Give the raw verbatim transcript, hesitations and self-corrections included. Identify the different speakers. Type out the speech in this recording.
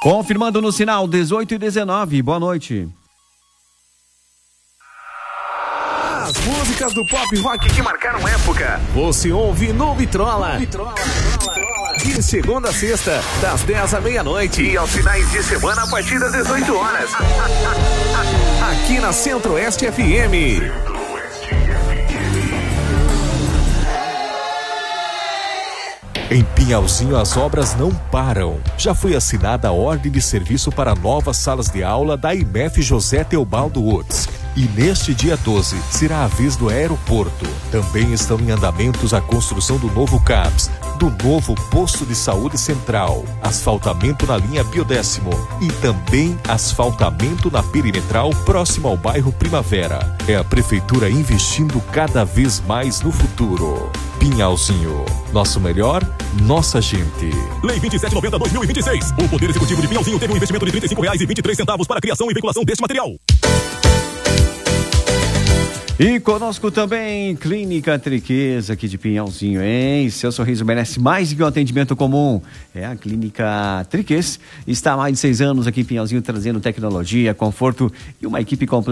Speaker 1: Confirmando no sinal dezoito e dezenove. Boa noite.
Speaker 2: As músicas do pop rock que marcaram época, você ouve no Vitrola. Vitrola. De segunda a sexta, das dez à meia-noite. E aos finais de semana, a partir das dezoito horas. Aqui na Centro-Oeste F M.
Speaker 3: Em Pinhalzinho as obras não param. Já foi assinada a ordem de serviço para novas salas de aula da I M E F José Teobaldo Woods. E neste dia doze será a vez do aeroporto. Também estão em andamentos a construção do novo C A P S, do novo posto de saúde central, asfaltamento na linha Biodécimo e também asfaltamento na perimetral próximo ao bairro Primavera. É a prefeitura investindo cada vez mais no futuro. Pinhalzinho, nosso melhor, nossa gente.
Speaker 4: Lei vinte e sete noventa barra dois mil e vinte e seis. O Poder Executivo de Pinhalzinho teve um investimento de trinta e cinco reais e vinte e três centavos para a criação e veiculação deste material.
Speaker 1: E conosco também, Clínica Triqueza aqui de Pinhalzinho, hein? Seu sorriso merece mais do que um atendimento comum. É a Clínica Triqueza. Está há mais de seis anos aqui em Pinhalzinho, trazendo tecnologia, conforto e uma equipe completa.